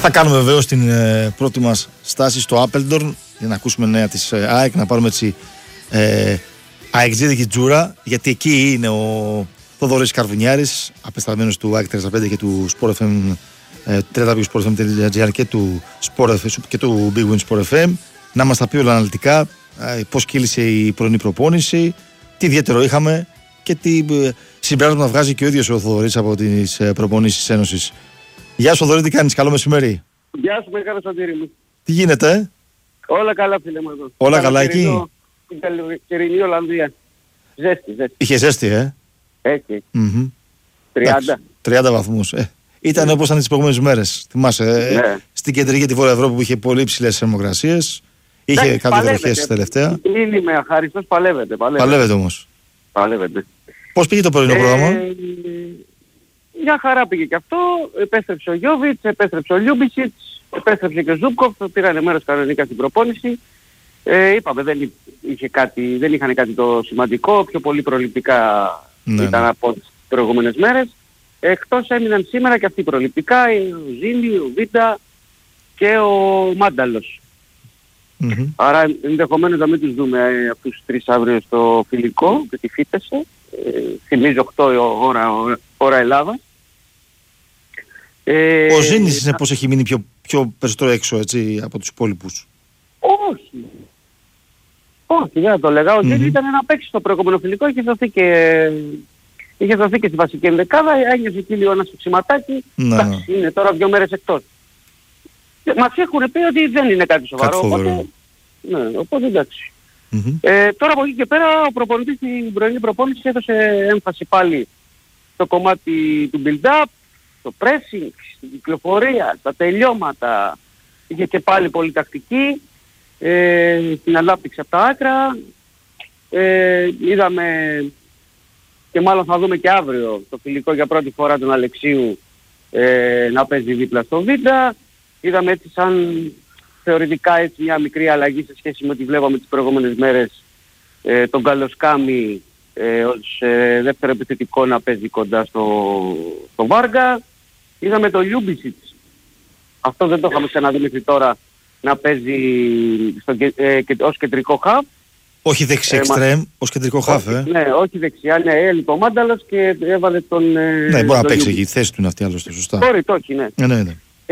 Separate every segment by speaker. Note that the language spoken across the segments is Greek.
Speaker 1: Θα κάνουμε βεβαίως την πρώτη μας στάση στο Άπελντορν για να ακούσουμε νέα της ΑΕΚ, να πάρουμε έτσι αεξίδικη τζούρα, γιατί εκεί είναι ο Θοδωρής Καρβουνιάρης, απεσταλμένος του ΑΕΚ 35 και του Sport FM, www.sportfm.gr και του Big Win Sport FM, να μας τα πει όλα αναλυτικά, πώς κύλησε η πρωινή προπόνηση, τι ιδιαίτερο είχαμε και τι συμπέρασμα βγάζει και ο ίδιος ο Θοδωρής από τις προπονήσεις της Ένωσης. Γεια σου Θοδωρή, τι κάνεις, καλό μεσημέρι.
Speaker 2: Γεια σου, μεγάλο Σωτήρη μου.
Speaker 1: Τι γίνεται,
Speaker 2: Όλα καλά, φίλε μου εδώ.
Speaker 1: Όλα καλά εκεί.
Speaker 2: Στην καλοκαιρινή Ολλανδία. Ζέστη.
Speaker 1: Είχε ζέστη,
Speaker 2: Έχει.
Speaker 1: 30 βαθμούς. Ήταν όπως ήταν τις προηγούμενες μέρες. Θυμάσαι,
Speaker 2: Ναι.
Speaker 1: στην κεντρική και τη Βόρεια Ευρώπη που είχε πολύ υψηλές θερμοκρασίες. Είχε κάποιες βροχές τελευταία.
Speaker 2: Είναι με αχάριστος, παλεύεται.
Speaker 1: Παλεύεται όμως.
Speaker 2: Παλεύεται.
Speaker 1: Πώς πήγε το πρωινό πρόγραμμα?
Speaker 2: Μια χαρά πήγε και αυτό. Επέστρεψε ο Γιώβιτς, επέστρεψε ο Λιούμπισιτς, επέστρεψε και ο Ζούμπκοφ. Πήρανε μέρος κανονικά στην προπόνηση. Είπαμε, δεν είχαν κάτι το σημαντικό. Πιο πολύ προληπτικά ήταν από τις προηγούμενες μέρες. Εκτός έμειναν σήμερα και αυτοί προληπτικά, ο Ζήλι, ο Βίντα και ο Μάνταλος. Άρα ενδεχομένως να μην τους δούμε αυτούς τους τρεις αύριο στο φιλικό, γιατί φύτεσε. Θυμίζω 8 ώρα Ελλάδα.
Speaker 1: Ο Ζήνης είναι πως έχει μείνει πιο περισσότερο έξω, έτσι, από τους υπόλοιπους.
Speaker 2: Όχι, δεν θα το λέγα. Ο Ζήνης ήταν να παίξει στο προηγούμενο φιλικό, είχε δοθεί και στη βασική ενδεκάδα, έγιωσε εκεί λίγο ένα σφιξιματάκι. Εντάξει, είναι τώρα 2 μέρες εκτός. Μας έχουν πει ότι δεν είναι κάτι σοβαρό, οπότε εντάξει. Τώρα από εκεί και πέρα ο προπονητής στην πρωινή προπόνηση έδωσε έμφαση πάλι στο κομμάτι του build-up, στο pressing, στην κυκλοφορία, στα τελειώματα. Είχε και πάλι πολύ τακτική, την ανάπτυξη από τα άκρα. Είδαμε και μάλλον θα δούμε και αύριο το φιλικό για πρώτη φορά τον Αλεξίου να παίζει δίπλα στο Βίντα. Είδαμε έτσι σαν θεωρητικά έτσι μια μικρή αλλαγή σε σχέση με ό,τι βλέπαμε τις προηγούμενες μέρες, τον Καλοσκάμι ως δεύτερο επιθετικό να παίζει κοντά στο Βάργα. Είδαμε τον Λιούμπισιτς, αυτό δεν το είχαμε ξαναδεί μέχρι τώρα, να παίζει ως κεντρικό χαφ.
Speaker 1: Όχι δεξί εξτρέμ, ως κεντρικό χαφ,
Speaker 2: Ναι, όχι δεξιά, έλειπε ο Μάνταλος και έβαλε τον...
Speaker 1: Ναι, μπορεί να παίξει εκεί, η θέση του είναι αυτή άλλωστε, σωστά.
Speaker 2: Μπορεί, το όχι, ναι.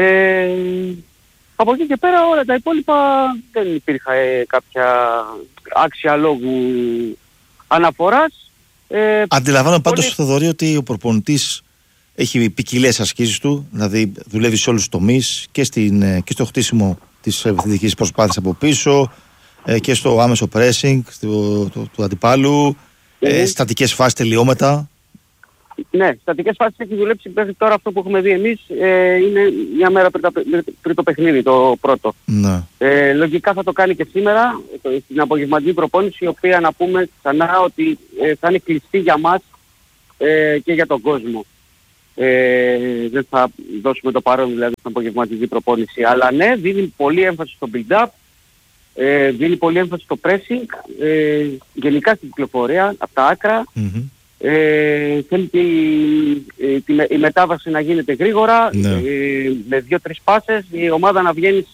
Speaker 2: Από εκεί και πέρα όλα τα υπόλοιπα δεν υπήρχε κάποια άξια λόγου αναφοράς.
Speaker 1: Αντιλαμβάνομαι πάντως, Θοδωρή, ότι ο προπονητής έχει ποικιλές ασκήσεις του, δηλαδή δουλεύει σε όλους τους τομείς και στο χτίσιμο της επιθετικής προσπάθειας από πίσω και στο άμεσο pressing του αντιπάλου, στατικές φάσεις, τελειώματα. Ναι,
Speaker 2: στατικές φάσεις έχει δουλέψει μέχρι τώρα. Αυτό που έχουμε δει εμείς είναι μια μέρα πριν το παιχνίδι, το πρώτο.
Speaker 1: Ναι.
Speaker 2: Λογικά θα το κάνει και σήμερα, στην απογευματινή προπόνηση, η οποία να πούμε ξανά ότι θα είναι κλειστή για μας και για τον κόσμο. Δεν θα δώσουμε το παρόν δηλαδή στην απογευματινή προπόνηση. Αλλά ναι, δίνει πολύ έμφαση στο build-up, δίνει πολύ έμφαση στο pressing, γενικά στην κυκλοφορία, από τα άκρα. Θέλει και η μετάβαση να γίνεται γρήγορα, με 2-3 πάσες, η ομάδα να βγαίνει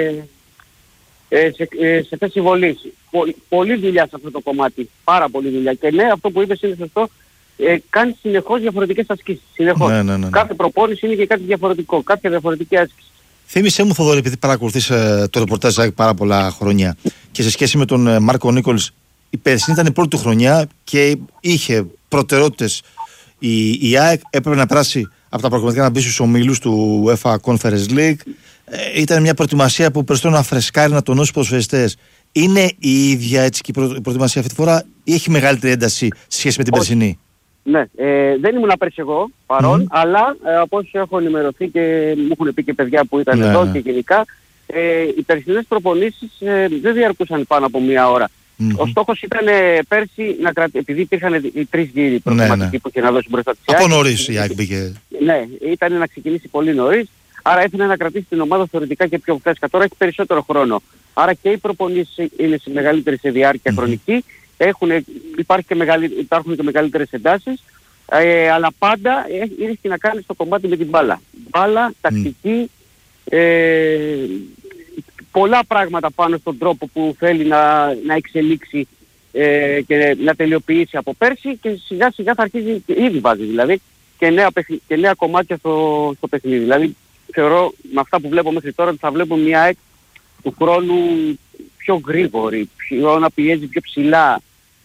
Speaker 2: σε θέση βολής. Πολλή δουλειά σε αυτό το κομμάτι, πάρα πολλή δουλειά. Και ναι, αυτό που είπες είναι σωστό, κάνει συνεχώς διαφορετικές ασκήσεις. Συνεχώς. Κάθε προπόνηση είναι και κάτι διαφορετικό, κάποια διαφορετική άσκηση.
Speaker 1: Θύμησέ μου, Θοδωρή, επειδή παρακολουθείς το ρεπορτάζ πάρα πολλά χρόνια και σε σχέση με τον Μάρκο Νίκολς, η περσινή ήταν η πρώτη του χρονιά και είχε προτεραιότητες. Η ΑΕΚ έπρεπε να περάσει από τα προκριματικά να μπει στους ομίλους του UEFA Conference League. Ήταν μια προετοιμασία που περισσότερο να φρεσκάρει, να τονώσει ποδοσφαιριστές. Είναι η ίδια έτσι και η προετοιμασία αυτή τη φορά ή έχει μεγαλύτερη ένταση σε σχέση με την περσινή?
Speaker 2: Ναι, δεν ήμουν πέρσι εγώ παρόν, αλλά από όσους έχω ενημερωθεί και μου έχουν πει και παιδιά που ήταν εδώ και γενικά, οι περσινές προπονήσεις δεν διαρκούσαν πάνω από μία ώρα. Ο στόχος ήταν πέρσι, επειδή υπήρχαν οι 3 γύροι προγραμματικοί που είχε να δώσει μπροστά της
Speaker 1: από νωρίς η ΑΕΚ πήγε.
Speaker 2: Ναι, ήταν να ξεκινήσει πολύ νωρίς, άρα ήθελε να κρατήσει την ομάδα θεωρητικά και πιο φρέσκα. Τώρα έχει περισσότερο χρόνο. Άρα και οι προπονήσεις είναι μεγαλύτερες σε διάρκεια χρονική, υπάρχουν και μεγαλύτερες εντάσεις, αλλά πάντα έχει να κάνει στο κομμάτι με την μπάλα. Μπάλα, τακτική, πολλά πράγματα πάνω στον τρόπο που θέλει να εξελίξει και να τελειοποιήσει από πέρσι, και σιγά σιγά θα αρχίσει, ήδη βάζει δηλαδή, και νέα κομμάτια στο παιχνίδι. Δηλαδή θεωρώ με αυτά που βλέπω μέχρι τώρα ότι θα βλέπουμε μια ΑΕΚ του χρόνου πιο γρήγορη, να πιέζει πιο ψηλά.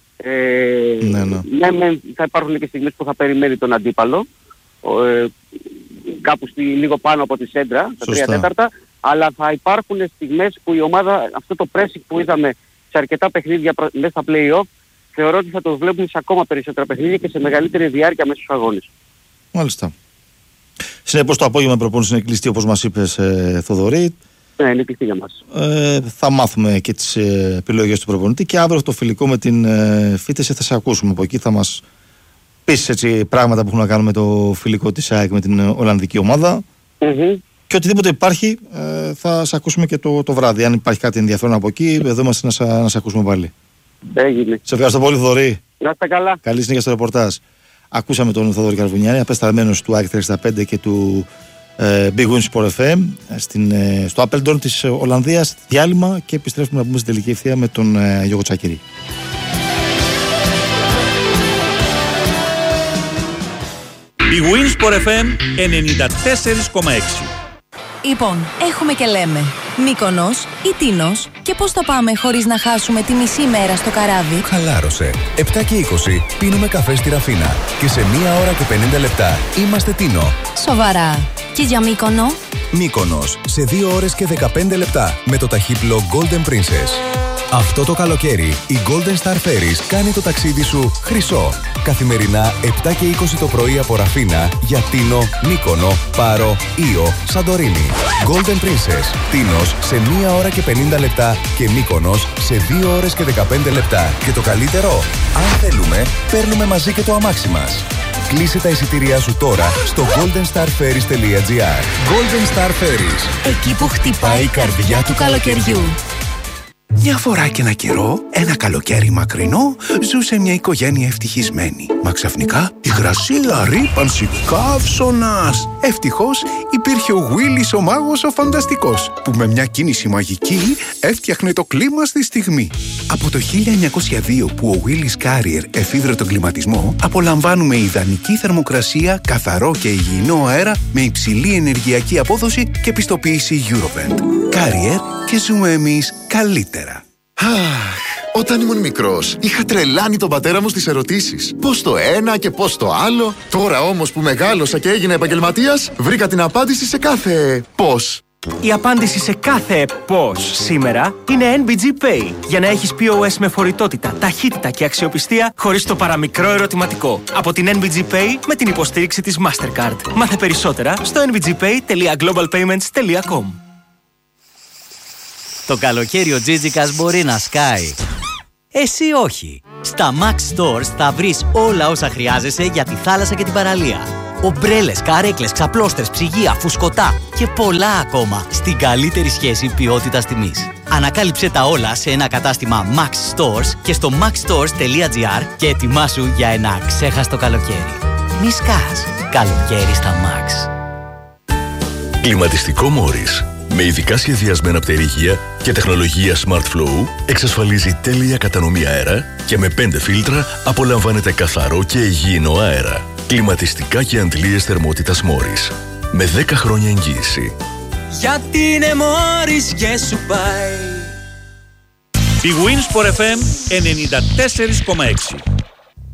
Speaker 2: Ναι, θα υπάρχουν και στιγμές που θα περιμένει τον αντίπαλο, κάπου λίγο πάνω από τη σέντρα, στα 3 τέταρτα, αλλά θα υπάρχουν στιγμές που η ομάδα, αυτό το pressing που είδαμε σε αρκετά παιχνίδια μέσα στα play-off, θεωρώ ότι θα το βλέπουμε σε ακόμα περισσότερα παιχνίδια και σε μεγαλύτερη διάρκεια μέσα στους αγώνες.
Speaker 1: Μάλιστα. Συνεπώς το απόγευμα προπόνηση είναι κλειστή, όπως μας είπες, Θοδωρή.
Speaker 2: Ναι, είναι κλειστή για μας.
Speaker 1: Θα μάθουμε και τις επιλογές του προπονητή, και αύριο το φιλικό με την Φίτεση θα σε ακούσουμε από εκεί. Θα μας πεις έτσι πράγματα που έχουν να κάνουν με το φιλικό της ΑΕΚ με την Ολλανδική ομάδα. Και οτιδήποτε υπάρχει θα σε ακούσουμε και το βράδυ. Αν υπάρχει κάτι ενδιαφέρον από εκεί, εδώ είμαστε να σε ακούσουμε πάλι.
Speaker 2: Έγινε.
Speaker 1: Σε ευχαριστώ πολύ, Θοδωρή.
Speaker 2: Να είστε καλά.
Speaker 1: Καλή συνέχεια στο ρεπορτάζ. Ακούσαμε τον Θοδωρή Καρβουνιάρη, απεσταλμένος του ΑΕΚ 365 και του Big Win Sport FM στο Appledorn της Ολλανδίας. Διάλειμμα και επιστρέφουμε να πούμε στην τελική ευθεία με τον Γιώργο Τσάκηρη.
Speaker 3: Big Win Sport FM 94,6.
Speaker 4: Λοιπόν, έχουμε και λέμε Μύκονος ή Τίνος, και πώς θα πάμε χωρίς να χάσουμε τη μισή μέρα στο καράβι?
Speaker 5: Χαλάρωσε. 7 και 20 πίνουμε καφέ στη Ραφίνα και σε 1 ώρα και 50 λεπτά είμαστε Τίνο.
Speaker 4: Σοβαρά. Και για Μύκονο?
Speaker 5: Μύκονος σε 2 ώρες και 15 λεπτά με το ταχύπλο Golden Princess. Αυτό το καλοκαίρι η Golden Star Ferries κάνει το ταξίδι σου χρυσό. Καθημερινά 7 και 20 το πρωί από Ραφίνα για Τίνο, Μύκονο, Πάρο, Ήο, Σαντορίνη. Golden Princess, Τίνος σε 1 ώρα και 50 λεπτά και Μύκονος σε 2 ώρες και 15 λεπτά. Και το καλύτερο, αν θέλουμε, παίρνουμε μαζί και το αμάξι μας. Κλείσε τα εισιτήριά σου τώρα στο goldenstarferries.gr. Golden Star Ferries.
Speaker 4: Εκεί που χτυπάει η καρδιά του καλοκαιριού.
Speaker 6: Μια φορά και ένα καιρό, ένα καλοκαίρι μακρινό, ζούσε μια οικογένεια ευτυχισμένη. Μα ξαφνικά, υγρασία, ρύπανση, καύσωνας. Ευτυχώς υπήρχε ο Γουίλης ο μάγος ο φανταστικός, που με μια κίνηση μαγική έφτιαχνε το κλίμα στη στιγμή. Από το 1902 που ο Γουίλης Carrier εφήβρε τον κλιματισμό, απολαμβάνουμε ιδανική θερμοκρασία, καθαρό και υγιεινό αέρα με υψηλή ενεργειακή απόδοση και πιστοποίηση Eurovent. Carrier, και ζούμε εμείς καλύτερα.
Speaker 7: Όταν ήμουν μικρός, είχα τρελάνει τον πατέρα μου στις ερωτήσεις. Πώς το ένα και πώς το άλλο. Τώρα όμως που μεγάλωσα και έγινα επαγγελματίας, βρήκα την απάντηση σε κάθε πώς.
Speaker 8: Η απάντηση σε κάθε πώς σήμερα είναι NBG Pay. Για να έχεις POS με φορητότητα, ταχύτητα και αξιοπιστία χωρίς το παραμικρό ερωτηματικό. Από την NBG Pay με την υποστήριξη της Mastercard. Μάθε περισσότερα στο nbgpay.globalpayments.com.
Speaker 9: Το καλοκαίρι ο Τζίτζικας μπορεί να σκάει. Εσύ όχι. Στα Max Stores θα βρεις όλα όσα χρειάζεσαι για τη θάλασσα και την παραλία. Ομπρέλες, καρέκλες, ξαπλώστρες, ψυγεία, φουσκωτά και πολλά ακόμα στην καλύτερη σχέση ποιότητας τιμής. Ανακάλυψε τα όλα σε ένα κατάστημα Max Stores και στο maxstores.gr και ετοιμάσου για ένα αξέχαστο καλοκαίρι. Μη σκάς. Καλοκαίρι στα Max.
Speaker 10: Κλιματιστικό Morris. Με ειδικά σχεδιασμένα πτερίγια και τεχνολογία Smart Flow εξασφαλίζει τέλεια κατανομή αέρα και με 5 φίλτρα απολαμβάνετε καθαρό και υγιεινό αέρα. Κλιματιστικά και αντλίες θερμότητας Morris. Με 10 χρόνια εγγύηση.
Speaker 8: Γιατί είναι Morris και σου πάει.
Speaker 3: Big Win Sport FM 94,6.